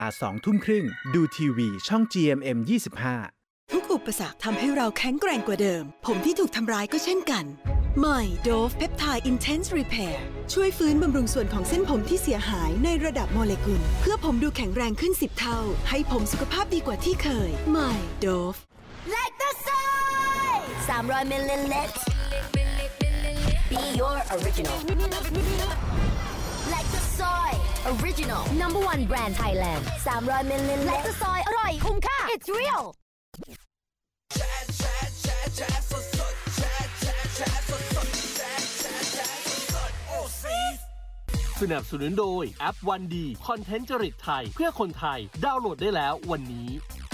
20:30 น.ดูทีวีช่อง GMM 25 ทุกอุปสรรคทำให้เราแข็งแกร่งกว่าเดิมผมที่ถูกทำร้ายก็เช่นกันใหม่ Dove Peptide Intense Repair ช่วยฟื้นบำรุงส่วนของเส้นผมที่เสียหายในระดับโมเลกุลเพื่อผมดูแข็งแรงขึ้น10 เท่าให้ผมสุขภาพดีกว่าที่เคยใหม่ Dove Like the sun 300 milliliters Be your original Like the soy Original Number 1 brand Thailand 300 milliliters Like the soy อร่อยคุ้มค่า It's real สนับสนุนโดยแอปวันดีคอนเทนต์จริตไทยเพื่อคนไทยดาวน์โหลดได้แล้ววันนี้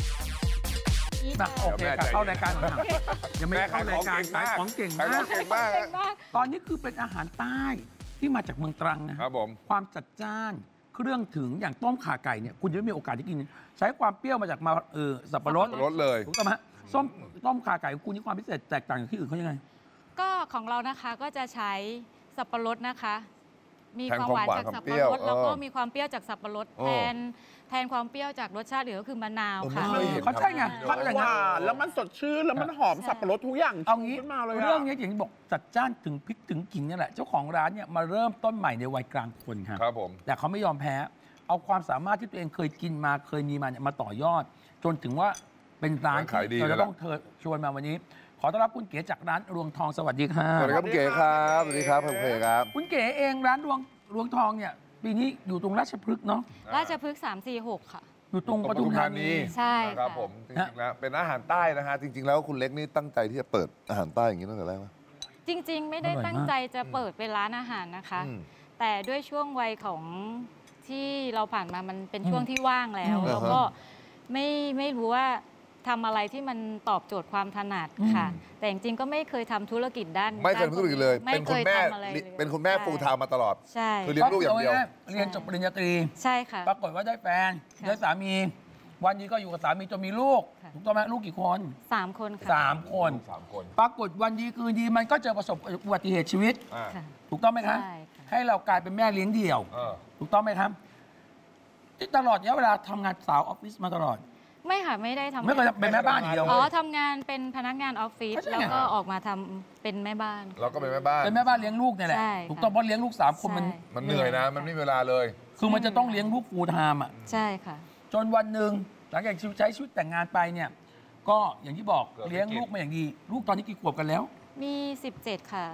โอเคค่ะเข้ารายการยังไม่เข้ารายการขายของเก่งมากตอนนี้คือเป็นอาหารใต้ที่มาจากเมืองตรังนะครับผมความจัดจ้านเครื่องถึงอย่างต้มข่าไก่เนี่ยคุณจะไม่มีโอกาสที่กินใช้ความเปรี้ยวมาจากสับปะรดเลยถูกต้องไหมส้มต้มข่าไก่ของคุณนี่ความพิเศษแตกต่างจากที่อื่นเขายังไงก็ของเรานะคะก็จะใช้สับปะรดนะคะมีความหวานจากสับปะรดแล้วก็มีความเปรี้ยวจากสับปะรดแทนความเปรี้ยวจากรสชาติอื่นก็คือมะนาวค่ะเขาใช่ไงเขาอย่างนั้นแล้วมันสดชื่นแล้วมันหอมสับปะรดทุกอย่างเอางี้เรื่องนี้อย่างที่บอกจัดจ้านถึงพริกถึงขิงนี่แหละเจ้าของร้านเนี่ยมาเริ่มต้นใหม่ในวัยกลางคนครับผมแต่เขาไม่ยอมแพ้เอาความสามารถที่ตัวเองเคยกินมาเคยมีมาเนี่ยมาต่อยอดจนถึงว่าเป็นร้านที่เราจะต้องชวนมาวันนี้ขอต้อนรับคุณเก๋จากร้านรวงทองสวัสดีค่ะสวัสดีครับคุณเก๋ครับสวัสดีครับคุณเก๋ครับคุณเก๋เองร้านรวงทองเนี่ยปีนี้อยู่ตรงราชพฤกษ์เนาะราชพฤกษ์346ค่ะอยู่ตรงปทุมธานีใช่ครับผมจริงๆแล้วเป็นอาหารใต้นะฮะจริงๆแล้วคุณเล็กนี่ตั้งใจที่จะเปิดอาหารใต้อย่างนี้ตั้งแต่แรกไหมจริงๆไม่ได้ตั้งใจจะเปิดเป็นร้านอาหารนะคะแต่ด้วยช่วงวัยของที่เราผ่านมามันเป็นช่วงที่ว่างแล้วแล้วก็ไม่รู้ว่าทำอะไรที่มันตอบโจทย์ความถนัดค่ะแต่จริงๆก็ไม่เคยทำธุรกิจด้านไม่เคยทำธุรกิจเลยเป็นคุณแม่ฟูลไทม์มาตลอดใช่คือเลี้ยงลูกอย่างเดียวเรียนจบปริญญาตรีใช่ค่ะปรากฏว่าได้แฟนได้สามีวันนี้ก็อยู่กับสามีจนมีลูกถูกต้องไหมลูกกี่คน 3 คนค่ะ 3 คนปรากฏวันดีคืนดีมันก็เจอประสบอุบัติเหตุชีวิตถูกต้องไหมคะให้เรากลายเป็นแม่เลี้ยงเดี่ยวถูกต้องไหมครับที่ตลอดระยะเวลาทำงานสาวออฟฟิศมาตลอดไม่ค่ะไม่ได้ทำไม่เคยเป็นแม่บ้านเดียวทำงานเป็นพนักงานออฟฟิศแล้วก็ออกมาทำเป็นแม่บ้านเราก็เป็นแม่บ้านเลี้ยงลูกเนี่ยแหละถูกต้องเพราะเลี้ยงลูก3 คนมันเหนื่อยนะมันไม่มีเวลาเลยคือมันจะต้องเลี้ยงลูกฟูลไทม์อ่ะใช่ค่ะจนวันหนึ่งหลังจากใช้ชีวิตแต่งงานไปเนี่ยก็อย่างที่บอกเลี้ยงลูกมาอย่างดีลูกตอนนี้กี่ขวบกันแล้วมี17ค่ะ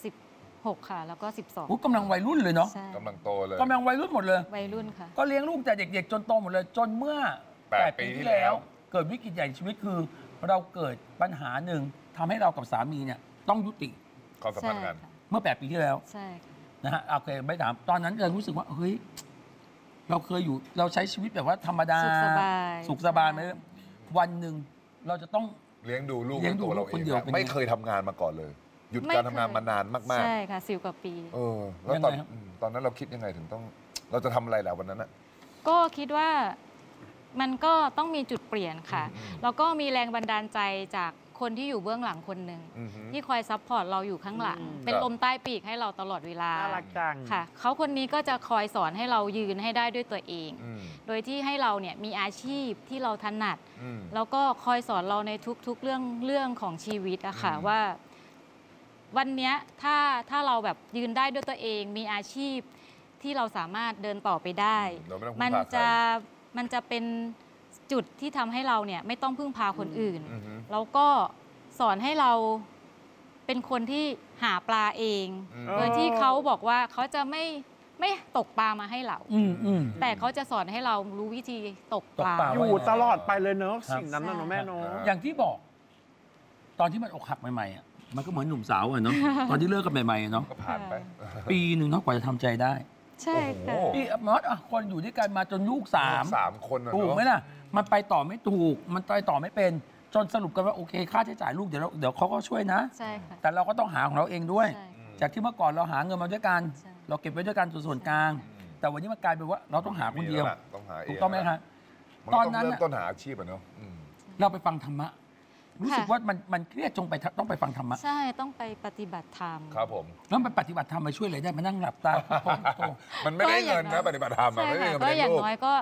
16ค่ะแล้วก็12 กำลังวัยรุ่นเลยเนาะกำลังโตเลยกำลังวัยรุ่นหมดเลยวัยรุ่นค่ะก็เลี้ยงลูกแต่เด็กๆจนโตหมดเลยจนเมื่อ8 ปีที่แล้วเกิดวิกฤตใหญ่ในชีวิตคือเราเกิดปัญหาหนึ่งทำให้เรากับสามีเนี่ยต้องยุติความสัมพันธ์กันเมื่อ8 ปีที่แล้วใช่นะฮะโอเคไม่ถามตอนนั้นเรารู้สึกว่าเฮ้ยเราเคยอยู่เราใช้ชีวิตแบบว่าธรรมดาสุขสบายไหมวันหนึ่งเราจะต้องเลี้ยงดูลูกตัวเราเองไม่เคยทำงานมาก่อนเลยหยุดการทำงานมานานมากๆใช่ค่ะ10 กว่าปีแล้วตอนนั้นเราคิดยังไงถึงต้องเราจะทำอะไรแล้ววันนั้นน่ะก็คิดว่ามันก็ต้องมีจุดเปลี่ยนค่ะแล้วก็มีแรงบันดาลใจจากคนที่อยู่เบื้องหลังคนหนึ่งที่คอยซัพพอร์ตเราอยู่ข้างหลังเป็นลมใต้ปีกให้เราตลอดเวลาน่ารักจังค่ะเขาคนนี้ก็จะคอยสอนให้เรายืนให้ได้ด้วยตัวเองโดยที่ให้เราเนี่ยมีอาชีพที่เราถนัดแล้วก็คอยสอนเราในทุกๆเรื่องของชีวิตอะค่ะว่าวันนี้ถ้าเราแบบยืนได้ด้วยตัวเองมีอาชีพที่เราสามารถเดินต่อไปได้มันจะเป็นจุดที่ทำให้เราเนี่ยไม่ต้องพึ่งพาคนอื่นแล้วก็สอนให้เราเป็นคนที่หาปลาเองโดยที่เขาบอกว่าเขาจะไม่ตกปลามาให้เราแต่เขาจะสอนให้เรารู้วิธีตกปลาอยู่ตลอดไปเลยเนอะสิ่งนั้นนะแม่เนอะอย่างที่บอกตอนที่มันอกหักใหม่ๆอ่ะมันก็เหมือนหนุ่มสาวอ่ะเนาะตอนที่เลิกกันใหม่ๆเนาะก็ผ่านไปปีหนึ่งเนาะกว่าจะทำใจได้ใช่ค่ะพี่มอสคนอยู่ด้วยกันมาจนลูก3 คนถูกไหมล่ะมันไปต่อไม่ถูกมันไปต่อไม่เป็นจนสรุปกันว่าโอเคค่าใช้จ่ายลูกเดี๋ยวเขาก็ช่วยนะใช่ค่ะแต่เราก็ต้องหาของเราเองด้วยจากที่เมื่อก่อนเราหาเงินมาด้วยกันเราเก็บไว้ด้วยกันส่วนกลางแต่วันนี้มันกลายเป็นว่าเราต้องหาคนเดียวถูกต้องไหมครับตอนนั้นเริ่มต้นหาอาชีพอ่ะเนาะเราไปฟังธรรมะรู้สึกว่ามันเครียดจงไปต้องไปฟังธรรมะใช่ต้องไปปฏิบัติธรรมครับผมแล้วไปปฏิบัติธรรมไปช่วยอะไรได้มานั่งหลับตามันไม่ได้เงินนะปฏิบัติธรรมมันไม่ได้เงินก็อย่างน้อยก็จ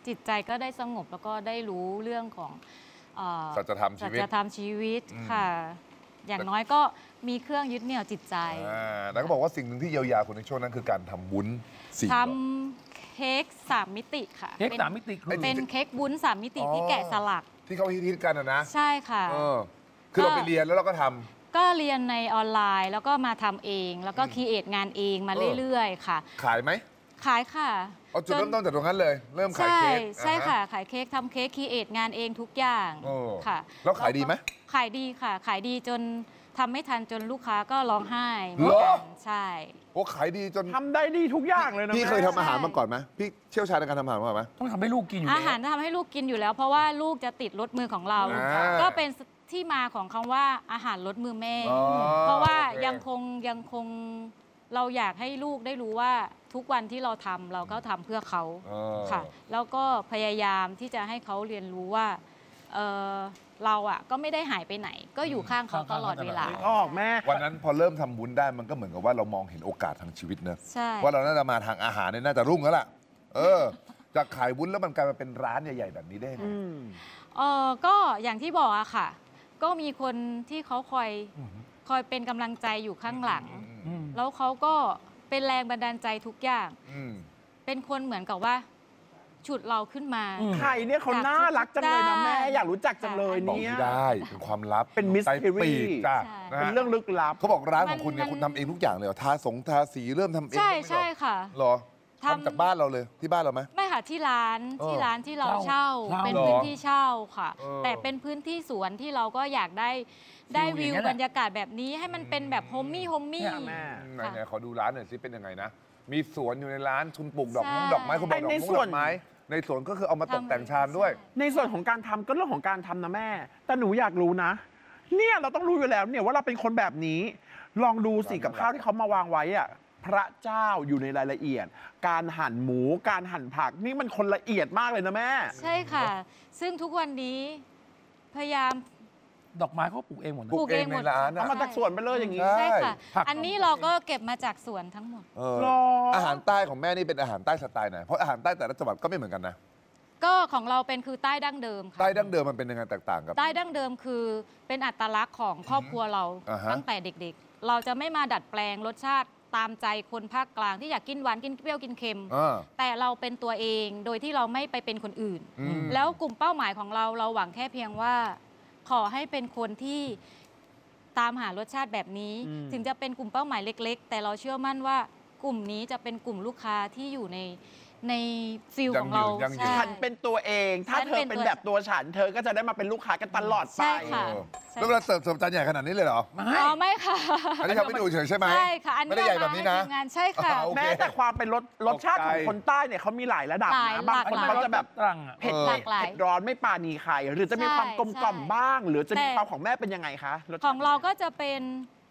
จิตใจก็ได้สงบแล้วก็ได้รู้เรื่องของสัจธรรมชีวิตสัจธรรมชีวิตค่ะ อย่างน้อยก็มีเครื่องยึดเหนี่ยวจิตใจแล้วก็บอกว่าสิ่งหนึ่งที่เยียวยาคุณในช่วงนั้นคือการทำวุ้นทำเค้ก3 มิติค่ะเค้ก3 มิติเป็นเค้กวุ้น3 มิติที่แกะสลักที่เขาฮิตกันนะใช่ค่ะคือเราไปเรียนแล้วเราก็ทำก็เรียนในออนไลน์แล้วก็มาทำเองแล้วก็คิดงานเองมาเรื่อยๆค่ะขายไหมขายค่ะเอาจุดเริ่มต้นจากตรงนั้นเลยเริ่มขายเค้กใช่ค่ะขายเค้กทำเค้กคิดงานเองทุกอย่างค่ะแล้วขายดีไหมขายดีค่ะขายดีจนทำไม่ทันจนลูกค้าก็ร้องไห้ใช่โอ้ขายดีจนทำได้ดีทุกอย่างเลยนะพี่เคยทำอาหารมาก่อนไหมพี่เชี่ยวชาญในการทำอาหารมาก่อนไหมต้องทำให้ลูกกินอยู่อาหารทำให้ลูกกินอยู่แล้วเพราะว่าลูกจะติดรสมือของเราก็เป็นที่มาของคำว่าอาหารรสมือแม่เพราะว่ายังคงเราอยากให้ลูกได้รู้ว่าทุกวันที่เราทำเราก็ทำเพื่อเขาค่ะแล้วก็พยายามที่จะให้เขาเรียนรู้ว่าเราก็ไม่ได้หายไปไหนก็อยู่ข้างเขาตลอดเวลาแม่วันนั้นพอเริ่มทำบุญได้มันก็เหมือนกับว่าเรามองเห็นโอกาสทางชีวิตนะว่าเราน่าจะมาทางอาหารเนี่ยน่าจะรุ่งแล้วล่ะจากขายวุ้นแล้วมันกลายมาเป็นร้านใหญ่ๆแบบนี้ได้ไงก็อย่างที่บอกอะค่ะก็มีคนที่เขาคอยเป็นกำลังใจอยู่ข้างหลังแล้วเขาก็เป็นแรงบันดาลใจทุกอย่างเป็นคนเหมือนกับว่าฉุดเราขึ้นมาใครเนี่ยเขาน่ารักจังเลยนะแม่อยากรู้จักจังเลยเนี่ยได้เป็นความลับเป็นมิสทีรีจ้าเป็นเรื่องลึกลับเขาบอกร้านของคุณเนี่ยคุณทำเองทุกอย่างเลยทาสีเริ่มทำเองใช่ค่ะหรอทำจากบ้านเราเลยที่บ้านเราไหมไม่ค่ะที่ร้านที่เราเช่าเป็นพื้นที่เช่าค่ะแต่เป็นพื้นที่สวนที่เราก็อยากได้วิวบรรยากาศแบบนี้ให้มันเป็นแบบโฮมมี่ไหนขอดูร้านหน่อยสิเป็นยังไงนะมีสวนอยู่ในร้านคุณปลูกดอกไม้คุณบอกดอกไม้ในสวนก็คือเอามาตกแต่งชานด้วยในส่วนของการทำก็เรื่องของการทำนะแม่แต่หนูอยากรู้นะเนี่ยเราต้องรู้อยู่แล้วเนี่ยว่าเราเป็นคนแบบนี้ลองดูสิกับข้าวที่เขามาวางไว้อะพระเจ้าอยู่ในรายละเอียดการหั่นหมูการหั่นผักนี่มันคนละเอียดมากเลยนะแม่ใช่ค่ะซึ่งทุกวันนี้พยายามดอกไม้เขาปลูกเองหมดปลูกเองในร้านเอามาจากสวนไปเลยอย่างนี้ใช่ค่ะอันนี้เราก็เก็บมาจากสวนทั้งหมดอาหารใต้ของแม่นี่เป็นอาหารใต้สไตล์ไหนเพราะอาหารใต้แต่ละจังหวัดก็ไม่เหมือนกันนะก็ของเราเป็นคือใต้ดั้งเดิมค่ะใต้ดั้งเดิมมันเป็นยังไงแตกต่างกับใต้ดั้งเดิมคือเป็นอัตลักษณ์ของครอบครัวเราตั้งแต่เด็กๆเราจะไม่มาดัดแปลงรสชาติตามใจคนภาคกลางที่อยากกินหวานกินเปรี้ยวกินเค็มแต่เราเป็นตัวเองโดยที่เราไม่ไปเป็นคนอื่นแล้วกลุ่มเป้าหมายของเราหวังแค่เพียงว่าขอให้เป็นคนที่ตามหารสชาติแบบนี้ถึงจะเป็นกลุ่มเป้าหมายเล็กๆแต่เราเชื่อมั่นว่ากลุ่มนี้จะเป็นกลุ่มลูกค้าที่อยู่ในฟิลของเราฉันเป็นตัวเองถ้าเธอเป็นแบบตัวฉันเธอก็จะได้มาเป็นลูกค้ากันตลอดไปใช่ค่ะแล้วเวลาเสิร์ฟจานใหญ่ขนาดนี้เลยเหรอไม่ค่ะอันนี้ทำให้ดูเฉยใช่ไหมใช่ค่ะอันนี้ไม่ได้ใหญ่แบบนี้นะใช่ค่ะแม้แต่ความเป็นรสชาติของคนใต้เนี่ยเขามีหลายระดับนะบางคนเขาจะแบบเผ็ดร้อนไม่ปาณีใครหรือจะมีความกลมกล่อมบ้างหรือจะมีความของแม่เป็นยังไงคะของเราก็จะเป็น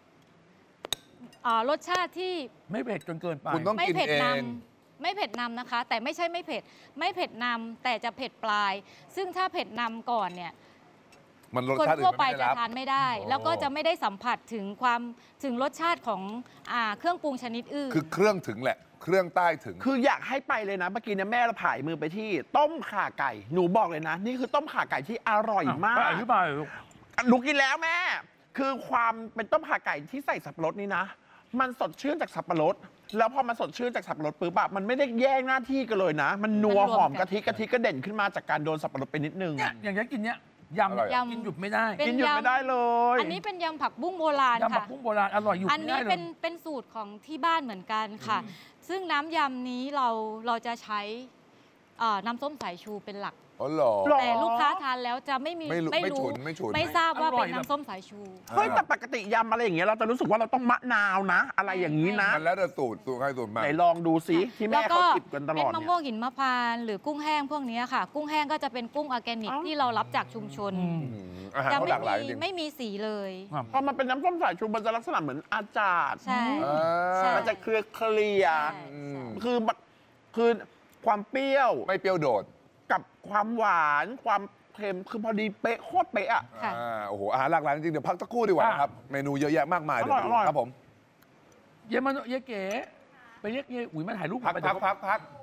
รสชาติที่ไม่เผ็ดจนเกินไปคุณต้องกินเองไม่เผ็ดนำนะคะแต่ไม่ใช่ไม่เผ็ดนำแต่จะเผ็ดปลายซึ่งถ้าเผ็ดนำก่อนเนี่ยคนทั่วไปจะทานไม่ได้แล้วก็จะไม่ได้สัมผัสถึงรสชาติของเครื่องปรุงชนิดอื่นคือเครื่องถึงแหละเครื่องใต้ถึงคืออยากให้ไปเลยนะเมื่อกี้เนี่ยแม่เราผ่ายมือไปที่ต้มข่าไก่หนูบอกเลยนะนี่คือต้มข่าไก่ที่อร่อยมากอธิบายลูกกินแล้วแม่คือความเป็นต้มข่าไก่ที่ใส่สับปะรดนี่นะมันสดชื่นจากสับปะรดแล้วพอมันสดชื่นจากสับปะรดปุ๊บแบบมันไม่ได้แย่งหน้าที่กันเลยนะมันนัวหอมกะทิก็เด่นขึ้นมาจากการโดนสับปะรดไปนิดนึงอย่างนี้กินเนี้ยยำกินหยุดไม่ได้กินหยุดไม่ได้เลยอันนี้เป็นยำผักบุ้งโบราณค่ะยำผักบุ้งโบราณอร่อยอยู่อันนี้เป็นสูตรของที่บ้านเหมือนกันค่ะซึ่งน้ำยำนี้เราจะใช้น้ำส้มสายชูเป็นหลักแต่ลูกค้าทานแล้วจะไม่รู้ไม่ทราบว่าเป็นน้ำส้มสายชูเฮ้ยแต่ปกติยำอะไรอย่างเงี้ยเราจะรู้สึกว่าเราต้องมะนาวนะอะไรอย่างนี้นะมันแล้วแต่สูตรใครสูตรมาไหนลองดูซิที่แม่เขาจิบกันตลอดเป็นมะม่วงหินมะพร้าวหรือกุ้งแห้งพวกนี้ค่ะกุ้งแห้งก็จะเป็นกุ้งออร์แกนิกที่เรารับจากชุมชนจะไม่มีสีเลยพอมันเป็นน้ำส้มสายชูมันจะลักษณะเหมือนอาจารย์ใช่มันจะเคลียร์คือความเปรี้ยวไม่เปรี้ยวโดดกับความหวานความเค็มคือพอดีเป๊ะโคตรเป๊ะอ่ะโอ้โหอาหารหลากหลายจริงเดี๋ยวพักสักครู่ดีกว่าครับเมนูเยอะแยะมากมายเดี๋ยวครับผมเยมันเยเก๋ไปเรียกเยอุ๋ยมาถ่ายรูปพัก